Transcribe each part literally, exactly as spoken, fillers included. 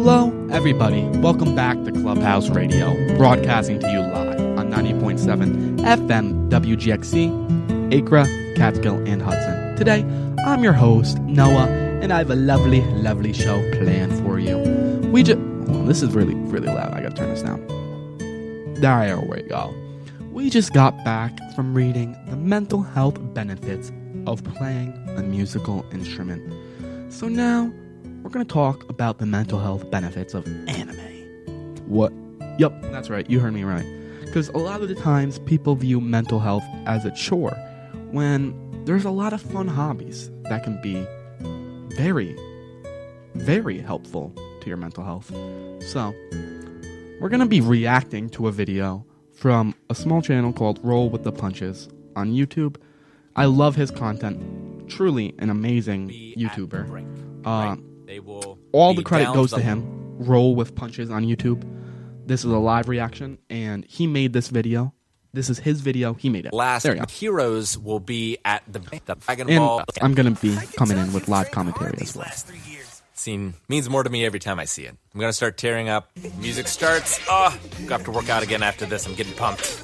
Hello, everybody. Welcome back to Clubhouse Radio, broadcasting to you live on ninety point seven F M W G X C, Acra, Catskill, and Hudson. Today, I'm your host, Noah, and I have a lovely, lovely show planned for you. We just... Well, this is really, really loud. I gotta turn this down. There we go. We just got back from reading the mental health benefits of playing a musical instrument. So now, we're going to talk about the mental health benefits of anime. What? Yup, that's right, you heard me right. Because a lot of the times, people view mental health as a chore, when there's a lot of fun hobbies that can be very, very helpful to your mental health. So, we're going to be reacting to a video from a small channel called Roll with the Punches on YouTube. I love his content. Truly an amazing YouTuber. Uh, they will all the credit goes to him. Roll with Punches on YouTube. This is a live reaction, and he made this video. This is his video. He made it. Last there you go. Heroes will be at the, the Dragon and Ball. I'm going to be coming in with live commentary as well. Scene means more to me every time I see it. I'm going to start tearing up. Music starts. Oh, I have to work out again after this. I'm getting pumped.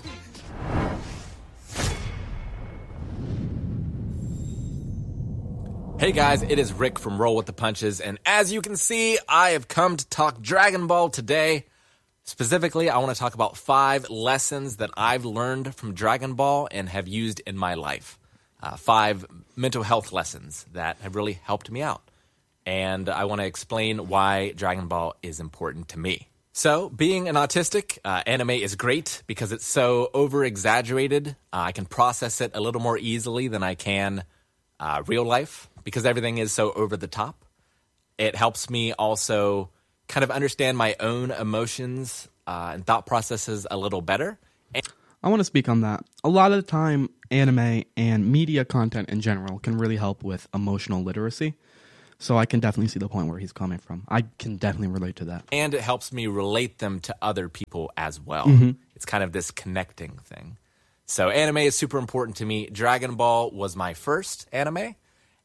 Hey guys, it is Rick from Roll with the Punches, and as you can see, I have come to talk Dragon Ball today. Specifically, I want to talk about five lessons that I've learned from Dragon Ball and have used in my life. Uh, five mental health lessons that have really helped me out. And I want to explain why Dragon Ball is important to me. So, being an autistic, uh, anime is great because it's so over-exaggerated. Uh, I can process it a little more easily than I can uh, real life because everything is so over the top. It helps me also kind of understand my own emotions uh, and thought processes a little better. And I want to speak on that. A lot of the time, anime and media content in general can really help with emotional literacy. So I can definitely see the point where he's coming from. I can definitely relate to that. And it helps me relate them to other people as well. Mm-hmm. It's kind of this connecting thing. So anime is super important to me. Dragon Ball was my first anime.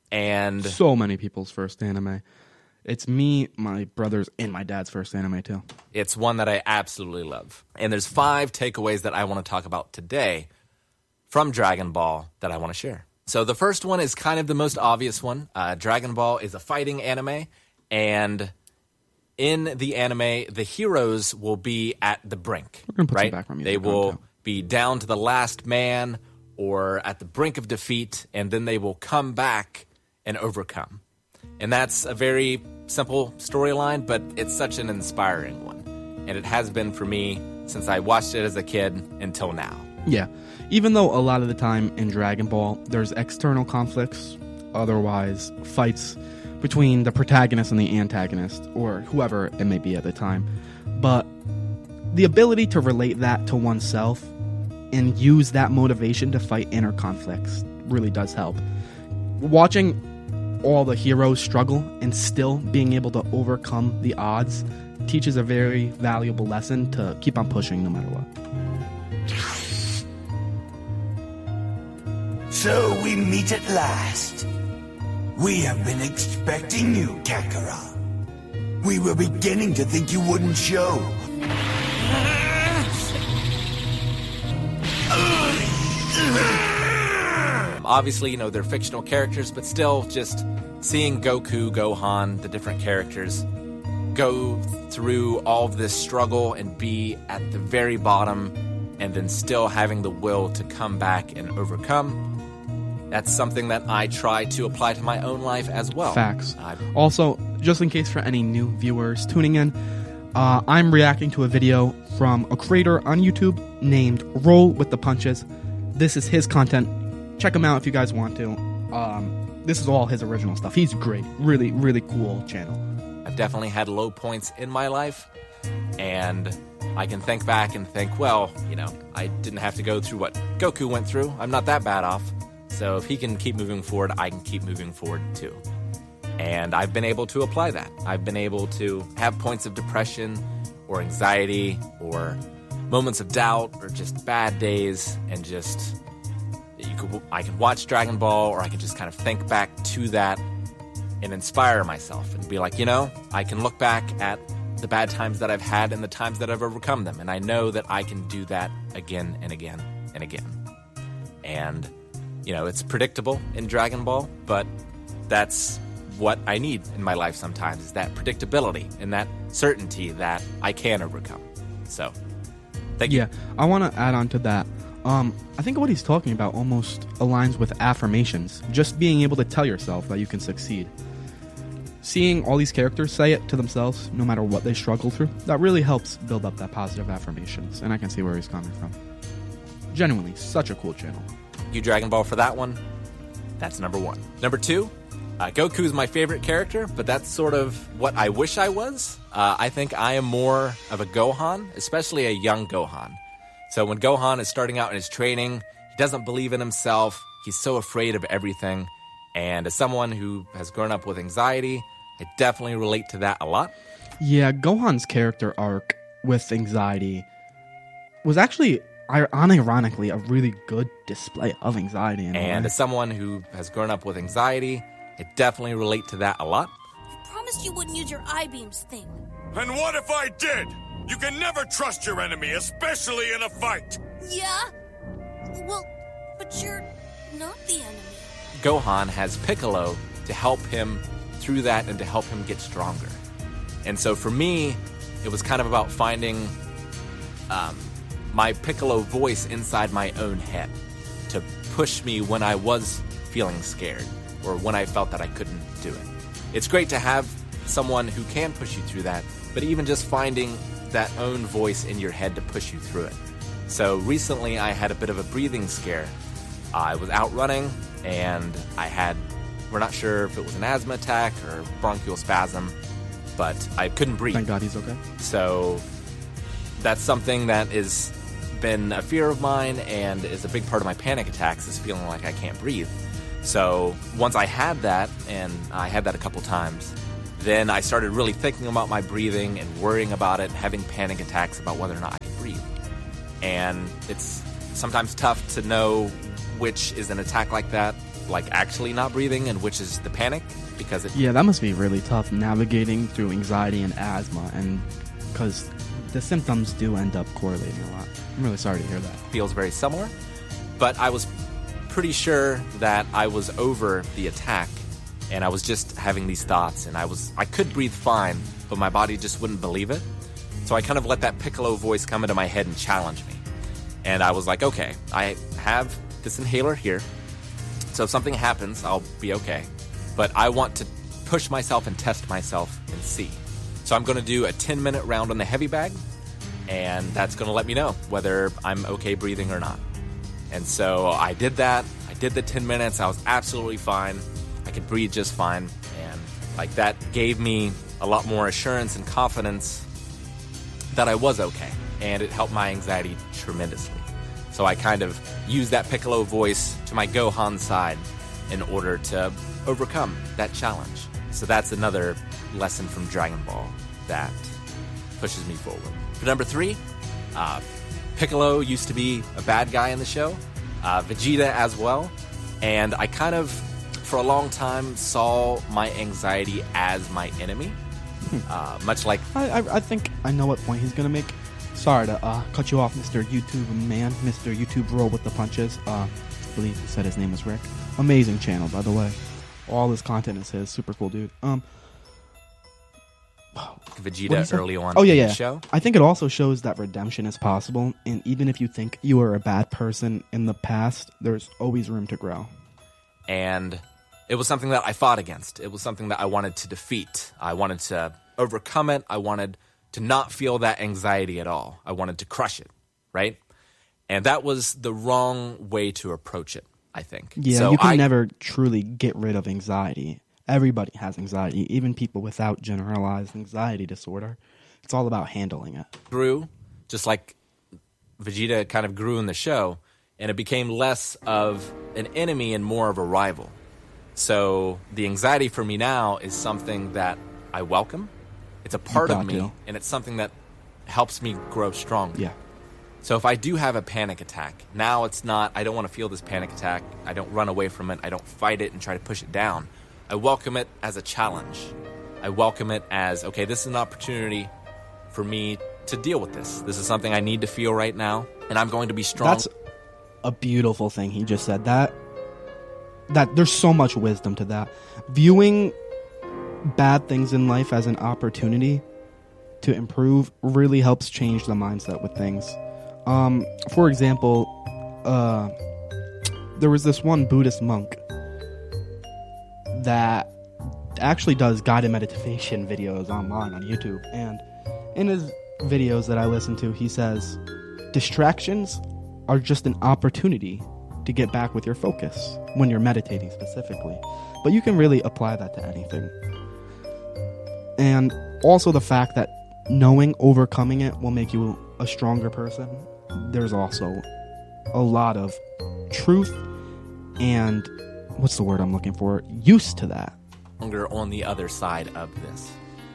And so many people's first anime. It's me, my brother's, and my dad's first anime too. It's one that I absolutely love. And there's five takeaways that I want to talk about today from Dragon Ball that I want to share. So the first one is kind of the most obvious one. Uh, Dragon Ball is a fighting anime, and in the anime, the heroes will be at the brink. We're gonna put right? some background music They will on, be down to the last man or at the brink of defeat, and then they will come back and overcome. And that's a very simple storyline, but it's such an inspiring one. And it has been for me since I watched it as a kid until now. Yeah. Even though a lot of the time in Dragon Ball, there's external conflicts, otherwise fights between the protagonist and the antagonist, or whoever it may be at the time. But the ability to relate that to oneself and use that motivation to fight inner conflicts really does help. Watching all the heroes struggle and still being able to overcome the odds teaches a very valuable lesson to keep on pushing no matter what. So we meet at last. We have been expecting you, Kakarot. We were beginning to think you wouldn't show. Obviously, you know, they're fictional characters, but still just seeing Goku, Gohan, the different characters go through all of this struggle and be at the very bottom and then still having the will to come back and overcome. That's something that I try to apply to my own life as well. Facts. Uh, also, just in case for any new viewers tuning in, uh, I'm reacting to a video from a creator on YouTube named Roll with the Punches. This is his content. Check him out if you guys want to. Um, this is all his original stuff. He's great. Really, really cool channel. I've definitely had low points in my life, and I can think back and think, well, you know, I didn't have to go through what Goku went through. I'm not that bad off. So if he can keep moving forward, I can keep moving forward too. And I've been able to apply that. I've been able to have points of depression or anxiety or moments of doubt or just bad days, and just you could I can watch Dragon Ball, or I can just kind of think back to that and inspire myself and be like, you know, I can look back at the bad times that I've had and the times that I've overcome them. And I know that I can do that again and again and again. And, you know, it's predictable in Dragon Ball, but that's what I need in my life sometimes, is that predictability and that certainty that I can overcome. So, thank you. Yeah, I want to add on to that. Um, I think what he's talking about almost aligns with affirmations. Just being able to tell yourself that you can succeed. Seeing all these characters say it to themselves, no matter what they struggle through, that really helps build up that positive affirmations. And I can see where he's coming from. Genuinely, such a cool channel. You Dragon Ball for that one. That's number one. Number two, uh, Goku's my favorite character, but that's sort of what I wish I was. Uh, I think I am more of a Gohan, especially a young Gohan. So when Gohan is starting out in his training, he doesn't believe in himself. He's so afraid of everything. And as someone who has grown up with anxiety, I definitely relate to that a lot. Yeah, Gohan's character arc with anxiety was actually, unironically, a really good display of anxiety. In and as someone who has grown up with anxiety, I definitely relate to that a lot. You promised you wouldn't use your eye-beams thing. And what if I did? You can never trust your enemy, especially in a fight. Yeah? Well, but you're not the enemy. Gohan has Piccolo to help him through that and to help him get stronger. And so for me, it was kind of about finding um, my Piccolo voice inside my own head to push me when I was feeling scared or when I felt that I couldn't do it. It's great to have someone who can push you through that, but even just finding that own voice in your head to push you through it. So recently I had a bit of a breathing scare. I was out running and I had, we're not sure if it was an asthma attack or bronchial spasm, but I couldn't breathe. Thank God he's okay. So that's something that has been a fear of mine and is a big part of my panic attacks, is feeling like I can't breathe. So once I had that, and I had that a couple times, then I started really thinking about my breathing and worrying about it, having panic attacks about whether or not I could breathe. And it's sometimes tough to know which is an attack like that, like actually not breathing, and which is the panic, because it... Yeah, that must be really tough, navigating through anxiety and asthma, and because the symptoms do end up correlating a lot. I'm really sorry to hear that. Feels very similar, but I was pretty sure that I was over the attack, and I was just having these thoughts, and I was I could breathe fine, but my body just wouldn't believe it. So I kind of let that Piccolo voice come into my head and challenge me. And I was like, okay, I have this inhaler here, so if something happens, I'll be okay. But I want to push myself and test myself and see. So I'm going to do a ten-minute round on the heavy bag, and that's going to let me know whether I'm okay breathing or not. And so I did that. I did the ten minutes. I was absolutely fine. I could breathe just fine. And like that gave me a lot more assurance and confidence that I was okay. And it helped my anxiety tremendously. So I kind of used that Piccolo voice to my Gohan side in order to overcome that challenge. So that's another lesson from Dragon Ball that pushes me forward. For number three, uh, Piccolo used to be a bad guy in the show, uh, Vegeta as well, and I kind of, for a long time, saw my anxiety as my enemy, uh, much like... I, I, I think I know what point he's going to make. Sorry to uh, cut you off, Mister YouTube man, Mister YouTube Roll with the Punches. Uh, I believe he said his name was Rick. Amazing channel, by the way. All his content is his. Super cool dude. Um, Vegeta early on oh, yeah, in yeah. the show. I think it also shows that redemption is possible, and even if you think you were a bad person in the past, there's always room to grow. And it was something that I fought against. It was something that I wanted to defeat. I wanted to overcome it. I wanted to not feel that anxiety at all. I wanted to crush it, right? And that was the wrong way to approach it, I think. Yeah, so you can I, never truly get rid of anxiety. Everybody has anxiety, even people without generalized anxiety disorder. It's all about handling it. Grew, just like Vegeta kind of grew in the show, and it became less of an enemy and more of a rival. So the anxiety for me now is something that I welcome. It's a part of me, to. and it's something that helps me grow stronger. Yeah. So if I do have a panic attack, now it's not, I don't want to feel this panic attack. I don't run away from it. I don't fight it and try to push it down. I welcome it as a challenge. I welcome it as, okay, this is an opportunity for me to deal with this. This is something I need to feel right now, and I'm going to be strong. That's a beautiful thing he just said. That that there's so much wisdom to that. Viewing bad things in life as an opportunity to improve really helps change the mindset with things. Um, for example, uh, there was this one Buddhist monk that actually does guided meditation videos online on YouTube, and in his videos that I listen to, he says distractions are just an opportunity to get back with your focus when you're meditating specifically. But you can really apply that to anything. And also the fact that knowing overcoming it will make you a stronger person. There's also a lot of truth and, what's the word I'm looking for? Use to that. Longer on the other side of this.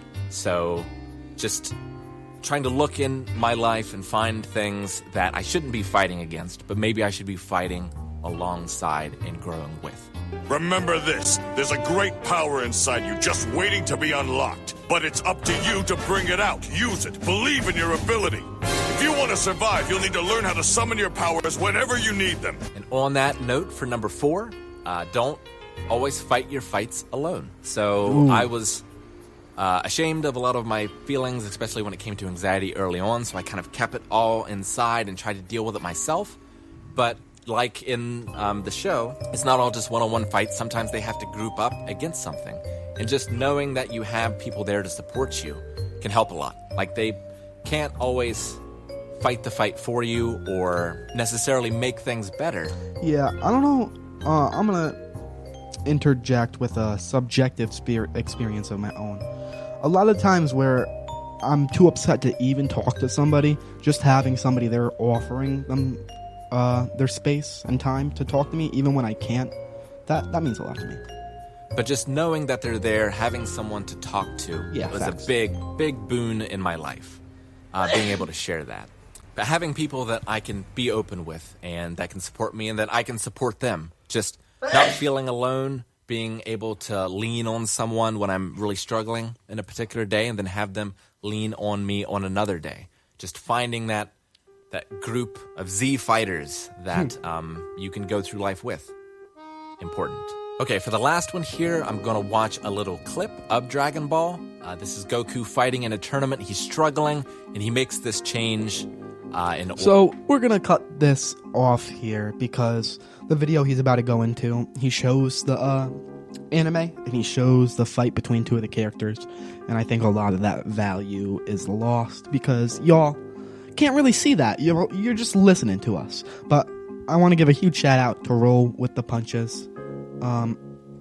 So just trying to look in my life and find things that I shouldn't be fighting against, but maybe I should be fighting alongside and growing with. Remember this, there's a great power inside you just waiting to be unlocked. But it's up to you to bring it out, use it, believe in your ability. If you want to survive, you'll need to learn how to summon your powers whenever you need them. And on that note, for number four, uh, don't always fight your fights alone. So Ooh. I was uh, ashamed of a lot of my feelings, especially when it came to anxiety early on, so I kind of kept it all inside and tried to deal with it myself. But like in um, the show, it's not all just one-on-one fights. Sometimes they have to group up against something. And just knowing that you have people there to support you can help a lot. Like, they can't always fight the fight for you or necessarily make things better. Yeah, I don't know. Uh, I'm going to interject with a subjective spirit experience of my own. A lot of times where I'm too upset to even talk to somebody, just having somebody there offering them uh, their space and time to talk to me, even when I can't, that, that means a lot to me. But just knowing that they're there, having someone to talk to, yeah, was facts. a big, big boon in my life, uh, being able to share that. But having people that I can be open with and that can support me and that I can support them, just not feeling alone, being able to lean on someone when I'm really struggling in a particular day and then have them lean on me on another day. Just finding that that group of Z fighters that hmm. um, you can go through life with. Important. Okay, for the last one here, I'm going to watch a little clip of Dragon Ball. Uh, this is Goku fighting in a tournament. He's struggling, and he makes this change. Uh, in so we're going to cut this off here because the video he's about to go into, he shows the uh, anime, and he shows the fight between two of the characters. And I think a lot of that value is lost because y'all can't really see that. You're, you're just listening to us. But I want to give a huge shout out to Roll with the Punches. Um,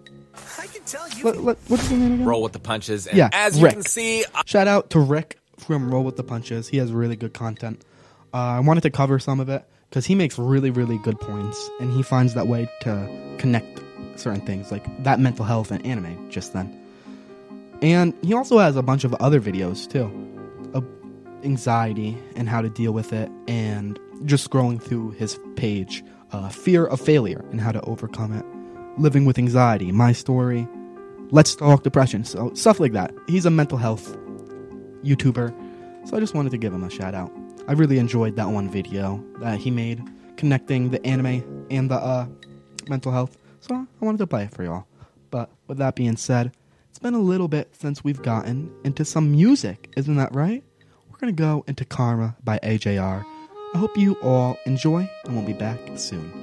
I can tell you. Let, let, what's his name again? Roll with the Punches. And yeah, as you Rick. can see, I- shout out to Rick from Roll with the Punches. He has really good content. Uh, I wanted to cover some of it because he makes really, really good points, and he finds that way to connect certain things, like that mental health and anime just then. And he also has a bunch of other videos too, of anxiety and how to deal with it, and just scrolling through his page, uh, fear of failure and how to overcome it. Living with anxiety, my story, let's talk depression, so stuff like that. He's a mental health YouTuber, so I just wanted to give him a shout out. I really enjoyed that one video that he made connecting the anime and the uh, mental health, so I wanted to play it for y'all. But with that being said, it's been a little bit since we've gotten into some music, isn't that right? We're gonna go into Karma by A J R. I hope you all enjoy, and we'll be back soon.